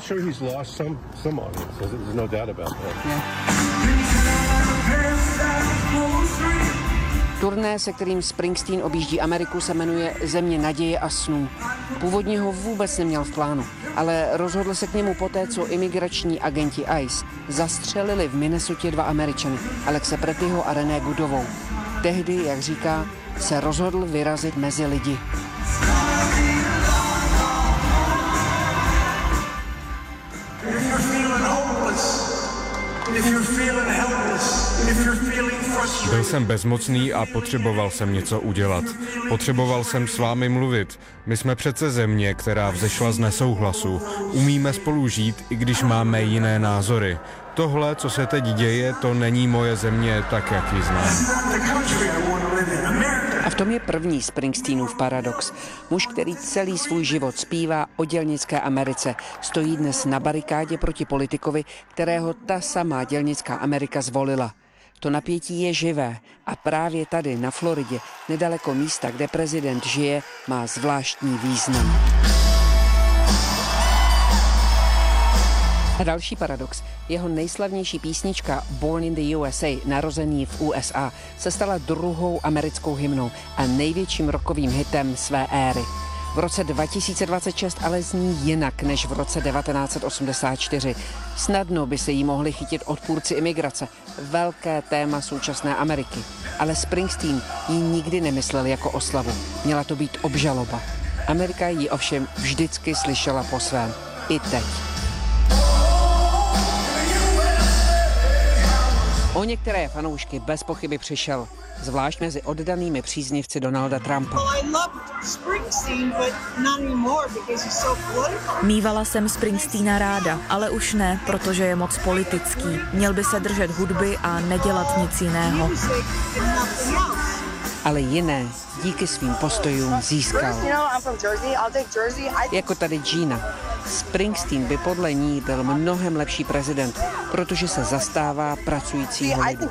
Turné, se kterým Springsteen objíždí Ameriku, se jmenuje Země naděje a snů. Původně ho vůbec neměl v plánu, ale rozhodl se k němu poté, co imigrační agenti I C E zastřelili v Minnesotě dva Američany, Alexe Prettyho a René Goodovou. Tehdy, jak říká, se rozhodl vyrazit mezi lidi. Byl jsem bezmocný a potřeboval jsem něco udělat. Potřeboval jsem s vámi mluvit. My jsme přece země, která vzešla z nesouhlasu. Umíme spolu žít, i když máme jiné názory. Tohle, co se teď děje, to není moje země tak, jak ji znám. A v tom je první Springsteenův paradox. Muž, který celý svůj život zpívá o dělnické Americe, stojí dnes na barikádě proti politikovi, kterého ta samá dělnická Amerika zvolila. To napětí je živé a právě tady na Floridě, nedaleko místa, kde prezident žije, má zvláštní význam. A další paradox. Jeho nejslavnější písnička Born in the U S A, narozený v U S A, se stala druhou americkou hymnou a největším rockovým hitem své éry. V roce dva tisíce dvacet šest ale zní jinak než v roce devatenáct set osmdesát čtyři. Snadno by se jí mohli chytit odpůrci imigrace, velké téma současné Ameriky. Ale Springsteen ji nikdy nemyslel jako oslavu. Měla to být obžaloba. Amerika ji ovšem vždycky slyšela po svém. I teď. O některé fanoušky bez pochyby přišel, zvlášť mezi oddanými příznivci Donalda Trumpa. Mívala jsem Springsteena ráda, ale už ne, protože je moc politický. Měl by se držet hudby a nedělat nic jiného. Ale jiné díky svým postojům získal. Jako tady Gina. Springsteen by podle ní byl mnohem lepší prezident, protože se zastává pracujícího lidu.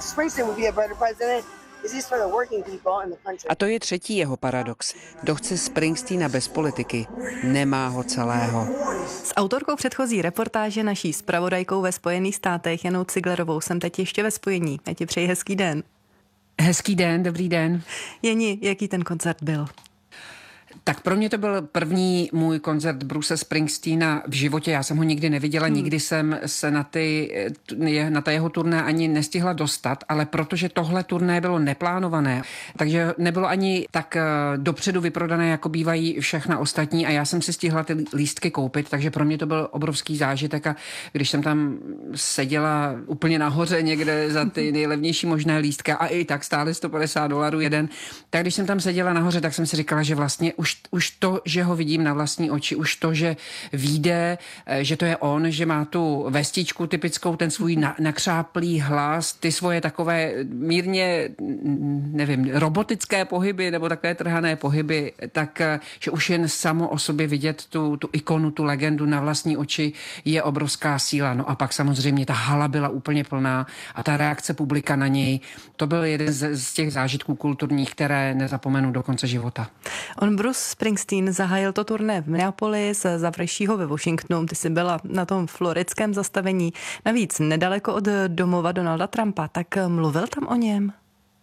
A to je třetí jeho paradox. Kdo chce Springsteena bez politiky, nemá ho celého. S autorkou předchozí reportáže, naší zpravodajkou ve Spojených státech Janou Ciglerovou, jsem teď ještě ve spojení. Já ti přeji hezký den. Hezký den, dobrý den. Jeni, jaký ten koncert byl? Tak pro mě to byl první můj koncert Bruce Springsteena v životě. Já jsem ho nikdy neviděla, hmm. nikdy jsem se na, ty, na ta jeho turné ani nestihla dostat, ale protože tohle turné bylo neplánované, takže nebylo ani tak dopředu vyprodané, jako bývají všechna ostatní a já jsem si stihla ty lístky koupit, takže pro mě to byl obrovský zážitek a když jsem tam seděla úplně nahoře někde za ty nejlevnější možné lístka a i tak stály sto padesát dolarů jeden, tak když jsem tam seděla nahoře, tak jsem si říkala, že vlastně už, už to, že ho vidím na vlastní oči, už to, že vyjde, že to je on, že má tu vestičku typickou, ten svůj na, nakřáplý hlas, ty svoje takové mírně, nevím, robotické pohyby nebo takové trhané pohyby, tak že už jen samo o sobě vidět tu, tu ikonu, tu legendu na vlastní oči je obrovská síla. No a pak samozřejmě ta hala byla úplně plná a ta reakce publika na něj, to byl jeden z, z těch zážitků kulturních, které nezapomenu do konce života. On Bruce Springsteen zahájil to turné v Minneapolis, završí ho ve Washingtonu. Ty jsi byla na tom floridském zastavení, navíc nedaleko od domova Donalda Trumpa, tak mluvil tam o něm?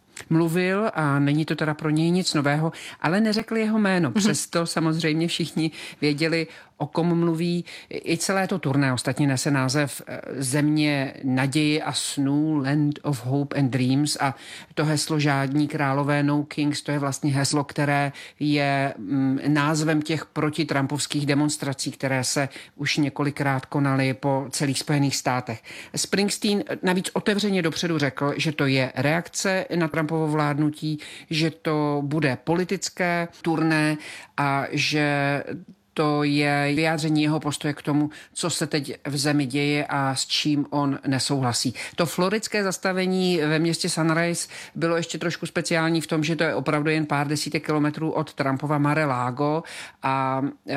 Mluvil a není to teda pro něj nic nového, ale neřekl jeho jméno. Přesto samozřejmě všichni věděli, o kom mluví. I celé to turné ostatně nese název Země naději a snů, Land of Hope and Dreams a to heslo Žádní králové, no kings, to je vlastně heslo, které je názvem těch protitrampovských demonstrací, které se už několikrát konaly po celých Spojených státech. Springsteen navíc otevřeně dopředu řekl, že to je reakce na Trumpovo vládnutí, že to bude politické turné a že to je vyjádření jeho postoje k tomu, co se teď v zemi děje a s čím on nesouhlasí. To floridské zastavení ve městě Sunrise bylo ještě trošku speciální v tom, že to je opravdu jen pár desítek kilometrů od Trumpova Mar-a-Lago a e,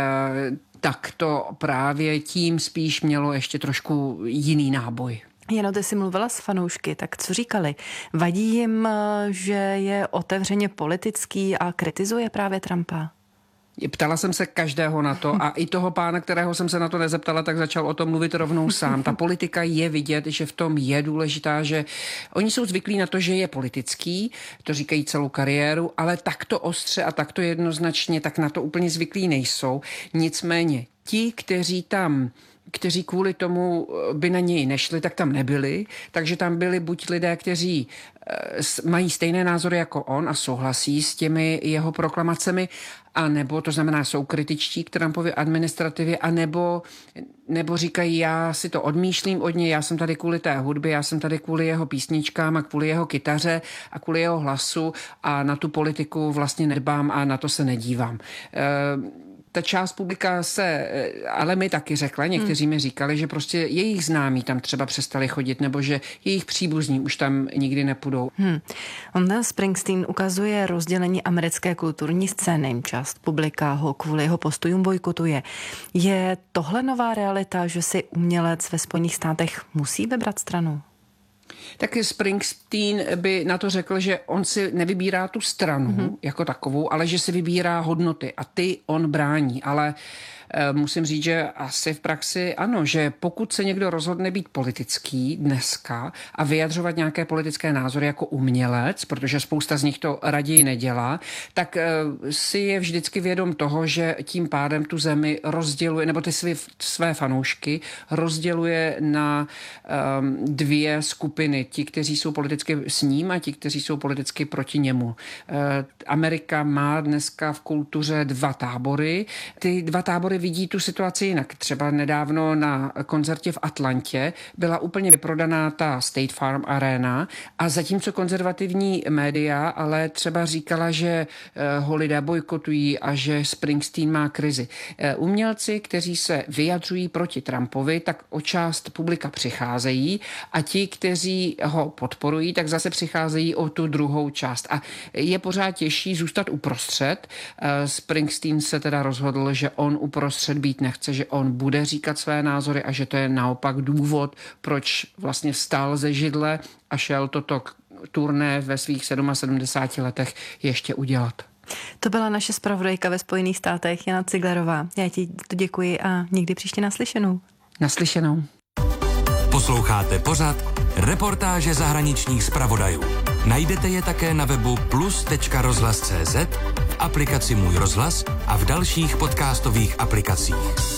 tak to právě tím spíš mělo ještě trošku jiný náboj. Jano, ty jsi mluvila s fanoušky, tak co říkali? Vadí jim, že je otevřeně politický a kritizuje právě Trumpa? Ptala jsem se každého na to a i toho pána, kterého jsem se na to nezeptala, tak začal o tom mluvit rovnou sám. Ta politika je vidět, že v tom je důležitá, že oni jsou zvyklí na to, že je politický, to říkají celou kariéru, ale takto ostře a takto jednoznačně, tak na to úplně zvyklí nejsou. Nicméně ti, kteří tam kteří kvůli tomu by na něj nešli, tak tam nebyli. Takže tam byli buď lidé, kteří mají stejné názory jako on a souhlasí s těmi jeho proklamacemi, a nebo to znamená, jsou kritičtí k Trumpově administrativě, a nebo, nebo říkají, já si to odmýšlím od něj, já jsem tady kvůli té hudbě, já jsem tady kvůli jeho písničkám a kvůli jeho kytaře a kvůli jeho hlasu a na tu politiku vlastně nedbám a na to se nedívám. E- Ta část publika se, ale mi taky řekla, někteří mi říkali, že prostě jejich známí tam třeba přestali chodit, nebo že jejich příbuzní už tam nikdy nepůjdou. Hmm. On Springsteen ukazuje rozdělení americké kulturní scény. Část publika ho kvůli jeho postojům bojkotuje. Je tohle nová realita, že si umělec ve Spojených státech musí vybrat stranu? Tak Springsteen by na to řekl, že on si nevybírá tu stranu mm-hmm. jako takovou, ale že si vybírá hodnoty a ty on brání. Ale e, musím říct, že asi v praxi ano, že pokud se někdo rozhodne být politický dneska a vyjadřovat nějaké politické názory jako umělec, protože spousta z nich to raději nedělá, tak e, si je vždycky vědom toho, že tím pádem tu zemi rozděluje, nebo ty své, své fanoušky rozděluje na e, dvě skupiny. Ti, kteří jsou politicky s ním a ti, kteří jsou politicky proti němu. Amerika má dneska v kultuře dva tábory. Ty dva tábory vidí tu situaci jinak. Třeba nedávno na koncertě v Atlantě byla úplně vyprodaná ta State Farm Arena a zatímco konzervativní média ale třeba říkala, že ho lidé bojkotují a že Springsteen má krizi. Umělci, kteří se vyjadřují proti Trumpovi, tak o část publika přicházejí a ti, kteří ho podporují, tak zase přicházejí o tu druhou část. A je pořád těžší zůstat uprostřed. Springsteen se teda rozhodl, že on uprostřed být nechce, že on bude říkat své názory a že to je naopak důvod, proč vlastně vstal ze židle a šel toto turné ve svých sedmdesáti sedmi letech ještě udělat. To byla naše zpravodajka ve Spojených státech, Jana Ciglerová. Já ti děkuji a někdy příště naslyšenou. Naslyšenou. Posloucháte pořad Reportáže zahraničních zpravodajů. Najdete je také na webu plus tečka rozhlas tečka cé zet, v aplikaci Můj rozhlas a v dalších podcastových aplikacích.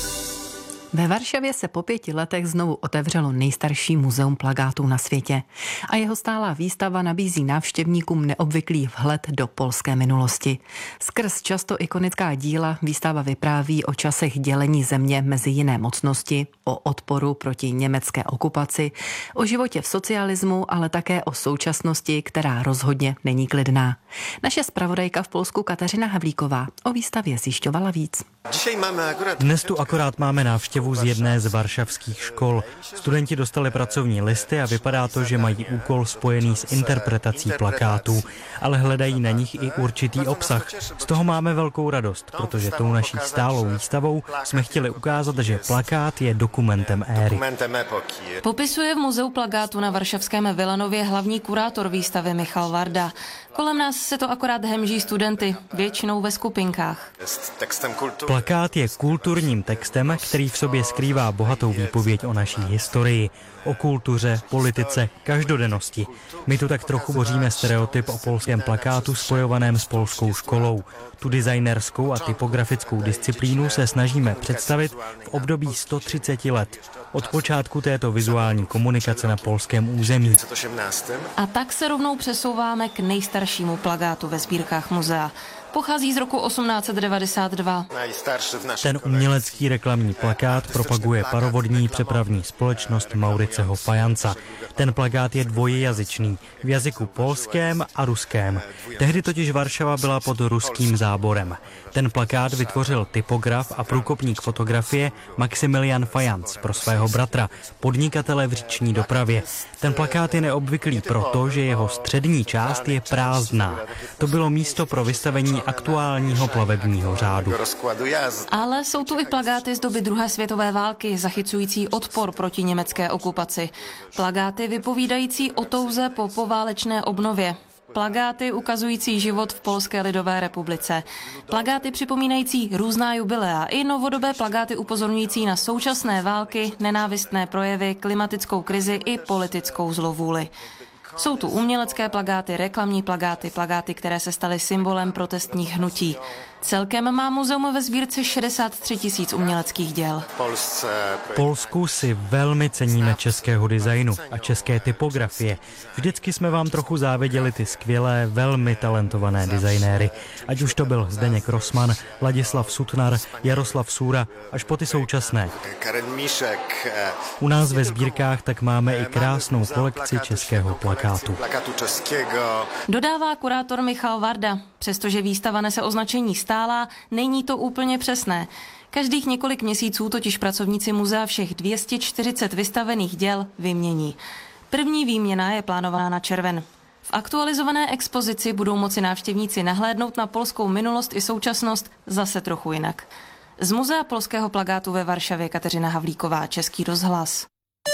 Ve Varšavě se po pěti letech znovu otevřelo nejstarší muzeum plakátů na světě a jeho stálá výstava nabízí návštěvníkům neobvyklý vhled do polské minulosti. Skrz často ikonická díla výstava vypráví o časech dělení země mezi jiné mocnosti, o odporu proti německé okupaci, o životě v socialismu, ale také o současnosti, která rozhodně není klidná. Naše zpravodajka v Polsku Kateřina Havlíková o výstavě zjišťovala víc. Dnes tu akorát máme návštěvu z jedné z varšavských škol. Studenti dostali pracovní listy a vypadá to, že mají úkol spojený s interpretací plakátů, ale hledají na nich i určitý obsah. Z toho máme velkou radost, protože tou naší stálou výstavou jsme chtěli ukázat, že plakát je dokumentem éry. Popisuje v muzeu plakátu na varšavském Vilanově hlavní kurátor výstavy Michal Varda. Kolem nás se to akorát hemží studenty, většinou ve skupinkách. Plakát je kulturním textem, který v sobě skrývá bohatou výpověď o naší historii, o kultuře, politice, každodennosti. My tu tak trochu boříme stereotyp o polském plakátu spojovaném s polskou školou. Tu designerskou a typografickou disciplínu se snažíme představit v období sto třicet let. Od počátku této vizuální komunikace na polském území. A tak se rovnou přesouváme k nejstaršímu plakátu ve sbírkách muzea. Pochází z roku osmnáct set devadesát dva. Ten umělecký reklamní plakát propaguje parovodní přepravní společnost Mauriceho Fajanca. Ten plakát je dvojjazyčný, v jazyku polském a ruském. Tehdy totiž Varšava byla pod ruským záborem. Ten plakát vytvořil typograf a průkopník fotografie Maximilian Fajanc pro svého bratra, podnikatele v říční dopravě. Ten plakát je neobvyklý proto, že jeho střední část je prázdná. To bylo místo pro vystavení aktuálního plavebního řádu. Ale jsou tu i plakáty z doby druhé světové války, zachycující odpor proti německé okupaci. Plakáty vypovídající o touze po poválečné obnově. Plakáty ukazující život v Polské lidové republice. Plakáty připomínající různá jubilea i novodobé plakáty upozorňující na současné války, nenávistné projevy, klimatickou krizi i politickou zlovůli. Jsou tu umělecké plakáty, reklamní plakáty, plakáty, které se staly symbolem protestních hnutí. Celkem má muzeum ve sbírce šedesát tři tisíc uměleckých děl. V Polsku si velmi ceníme českého designu a české typografie. Vždycky jsme vám trochu záviděli ty skvělé, velmi talentované designéry. Ať už to byl Zdeněk Rossmann, Ladislav Sutnar, Jaroslav Sůra, až po ty současné. U nás ve sbírkách tak máme i krásnou kolekci českého plakátu. Dodává kurátor Michal Varda. Přestože výstava nese označení stálá, není to úplně přesné. Každých několik měsíců totiž pracovníci muzea všech dvě stě čtyřicet vystavených děl vymění. První výměna je plánovaná na červen. V aktualizované expozici budou moci návštěvníci nahlédnout na polskou minulost i současnost zase trochu jinak. Z Muzea polského plakátu ve Varšavě Kateřina Havlíková, Český rozhlas.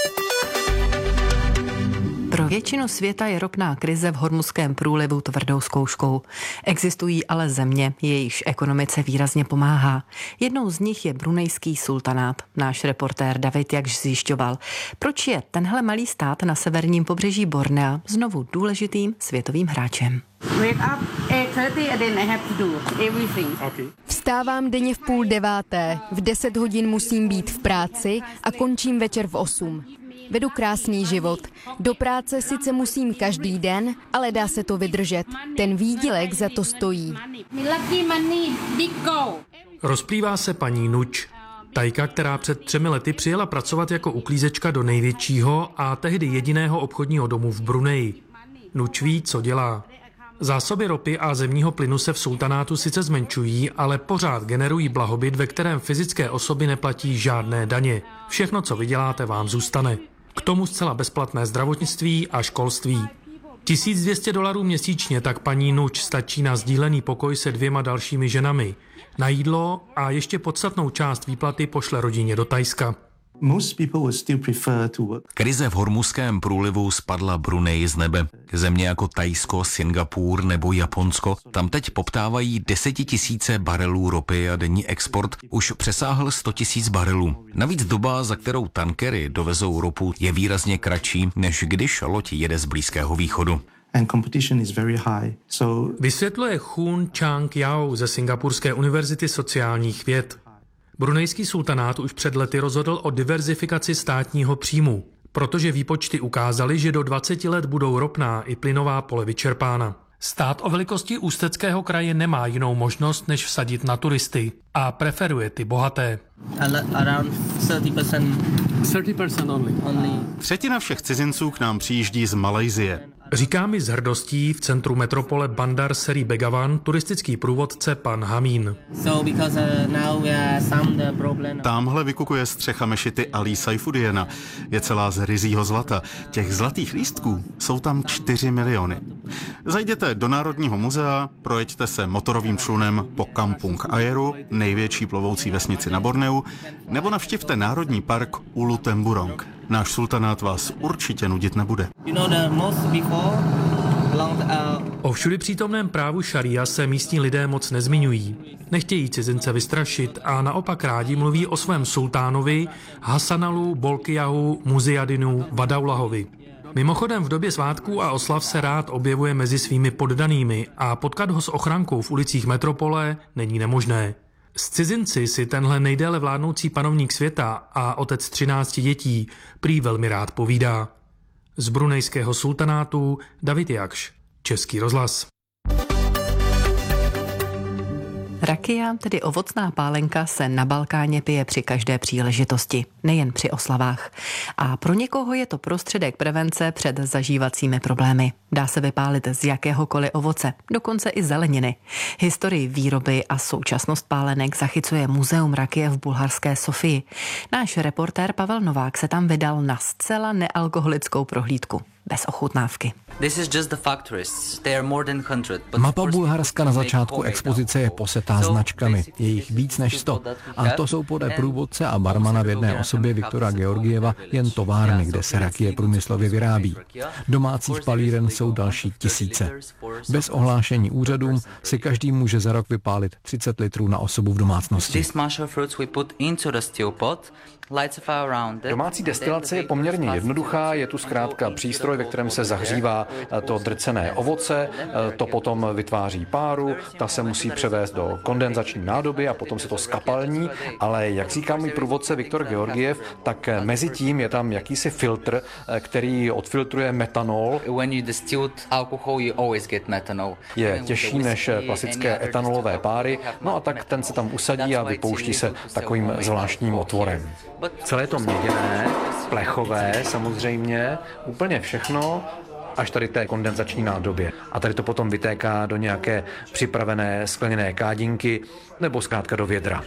Pro většinu světa je ropná krize v Hormuzském průlivu tvrdou zkouškou. Existují ale země, jejichž ekonomice výrazně pomáhá. Jednou z nich je brunejský sultanát. Náš reportér David Jakš zjišťoval, proč je tenhle malý stát na severním pobřeží Bornea znovu důležitým světovým hráčem. Vstávám denně v půl deváté, v deset hodin musím být v práci a končím večer v osm. Vedu krásný život. Do práce sice musím každý den, ale dá se to vydržet. Ten výdělek za to stojí. Rozplývá se paní Nuč. Tajka, která před třemi lety přijela pracovat jako uklízečka do největšího a tehdy jediného obchodního domu v Bruneji. Nuč ví, co dělá. Zásoby ropy a zemního plynu se v sultanátu sice zmenšují, ale pořád generují blahobyt, ve kterém fyzické osoby neplatí žádné daně. Všechno, co vyděláte, vám zůstane. K tomu zcela bezplatné zdravotnictví a školství. tisíc dvě stě dolarů měsíčně tak paní Nuč stačí na sdílený pokoj se dvěma dalšími ženami, na jídlo a ještě podstatnou část výplaty pošle rodině do Thajska. Krize v Hormuzském průlivu spadla Brunei z nebe. Země jako Thajsko, Singapur nebo Japonsko tam teď poptávají desetitisíce barelů ropy a denní export už přesáhl sto tisíc barelů. Navíc doba, za kterou tankery dovezou ropu, je výrazně kratší, než když loď jede z Blízkého východu. Vysvětluje Hun Chang Yao ze Singapurské univerzity sociálních věd. Brunejský sultanát už před lety rozhodl o diverzifikaci státního příjmu, protože výpočty ukázaly, že do dvaceti let budou ropná i plynová pole vyčerpána. Stát o velikosti Ústeckého kraje nemá jinou možnost, než vsadit na turisty a preferuje ty bohaté. Třetina všech cizinců k nám přijíždí z Malajsie. Říká mi s hrdostí v centru metropole Bandar Seri Begawan turistický průvodce pan Hamín. Támhle vykukuje střecha mešity Ali Saifudiena. Je celá z ryzího zlata. Těch zlatých lístků jsou tam čtyři miliony. Zajděte do Národního muzea, projeďte se motorovým člunem po Kampung Ayeru, největší plovoucí vesnici na Borneu, nebo navštivte Národní park Ulu Temburong. Náš sultanát vás určitě nudit nebude. O všudy přítomném právu šaria se místní lidé moc nezmiňují. Nechtějí cizince vystrašit a naopak rádi mluví o svém sultánovi Hasanalu Bolkiahu Muziadinu Vadaulahovi. Mimochodem v době svátků a oslav se rád objevuje mezi svými poddanými a potkat ho s ochrankou v ulicích metropole není nemožné. S cizinci si tenhle nejdéle vládnoucí panovník světa a otec třinácti dětí prý velmi rád povídá. Z brunejského sultanátu David Jakš, Český rozhlas. Rakia, tedy ovocná pálenka, se na Balkáně pije při každé příležitosti, nejen při oslavách. A pro někoho je to prostředek prevence před zažívacími problémy. Dá se vypálit z jakéhokoliv ovoce, dokonce i zeleniny. Historii výroby a současnost pálenek zachycuje Muzeum rakie v bulharské Sofii. Náš reportér Pavel Novák se tam vydal na zcela nealkoholickou prohlídku. Bez ochutnávky. Mapa Bulharska na začátku expozice je posetá značkami. Je jich víc než sto. A to jsou podle průvodce a barmana v jedné osobě Viktora Georgieva jen továrny, kde se rakie průmyslově vyrábí. Domácích palíren jsou další tisíce. Bez ohlášení úřadům si každý může za rok vypálit třicet litrů na osobu v domácnosti. Domácí destilace je poměrně jednoduchá, je tu zkrátka přístroj, ve kterém se zahřívá to drcené ovoce, to potom vytváří páru, ta se musí převést do kondenzační nádoby a potom se to skapalní, ale jak říká můj průvodce Viktor Georgiev, tak mezi tím je tam jakýsi filtr, který odfiltruje metanol. Je těžší než klasické etanolové páry, no a tak ten se tam usadí a vypouští se takovým zvláštním otvorem. Celé to měděné, plechové samozřejmě, úplně všechno, až tady té kondenzační nádobě. A tady to potom vytéká do nějaké připravené skleněné kádinky nebo zkrátka do vědra.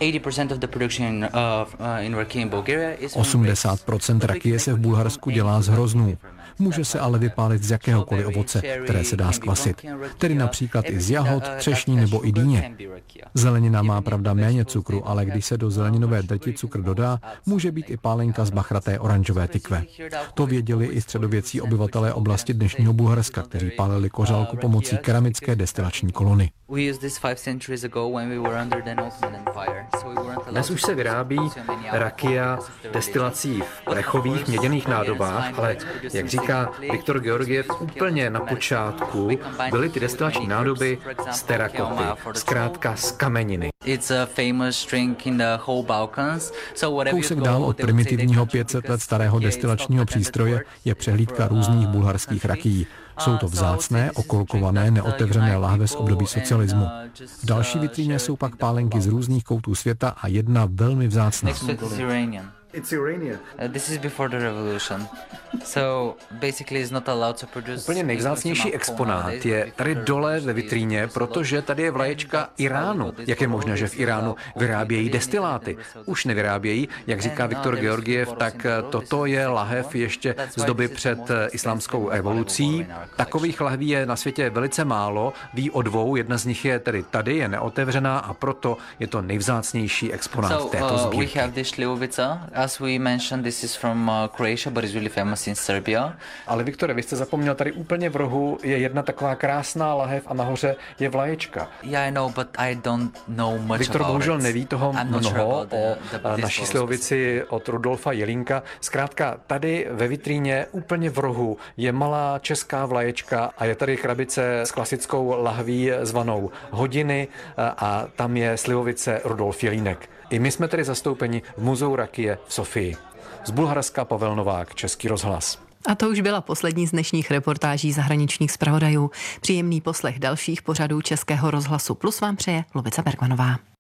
osmdesát procent rakie se v Bulharsku dělá z hroznů. Může se ale vypálit z jakéhokoliv ovoce, které se dá skvasit. Tedy například i z jahod, třešní nebo i dýně. Zelenina má pravda méně cukru, ale když se do zeleninové drti cukr dodá, může být i pálenka z bachraté oranžové tykve. To věděli i středověcí obyvatelé oblasti dnešního Bulharska, kteří pálili kořálku pomocí keramické destilační kolony. Dnes už se vyrábí rakia destilací v plechových měděných nádobách, ale jak říká Viktor Georgiev, úplně na počátku byly ty destilační nádoby z terakoty, zkrátka z kameniny. Kousek dál od primitivního pět set let starého destilačního přístroje je přehlídka různých bulharských rakií. Jsou to vzácné, okolkované, neotevřené lahve z období socialismu. V další vitríně jsou pak pálenky z různých koutů světa a jedna velmi vzácná. It's Iranian. Uh, this is before the revolution. So basically it's not allowed to produce. Úplně nejvzácnější exponát je tady dole ve vitríně, protože tady je vlaječka Iránu. Jak je možné, že v Iránu vyrábějí destiláty? Už nevyrábějí, jak říká Viktor Georgiev, tak toto je lahev ještě z doby před islámskou evolucí. Takových lahví je na světě velice málo, ví o dvou, jedna z nich je tedy tady, je neotevřená a proto je to nejvzácnější exponát této sbírky. as we mentioned, this is from uh, Croatia, but it's really famous in Serbia. Ale Viktore, vy jste zapomněl, tady úplně v rohu je jedna taková krásná lahev a nahoře je vlaječka. Yeah, I know, but I don't know much Viktor about bohužel it. neví toho mnoho sure o the, the, naší slivovici od Rudolfa Jelínka. Zkrátka, tady ve vitríně úplně v rohu je malá česká vlaječka a je tady krabice s klasickou lahví zvanou Hodiny a tam je slivovice Rudolf Jelínek. I my jsme tedy zastoupeni v muzeu rakie v Sofii. Z Bulharska Pavel Novák, Český rozhlas. A to už byla poslední z dnešních reportáží zahraničních zpravodajů. Příjemný poslech dalších pořadů Českého rozhlasu Plus vám přeje Lubica Bergmanová.